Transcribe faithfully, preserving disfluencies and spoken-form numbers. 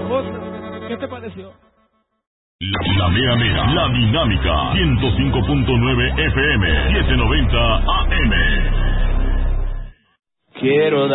¿Qué te pareció? La, la mera mera, la dinámica, ciento cinco punto nueve F M, setecientos noventa A M. Quiero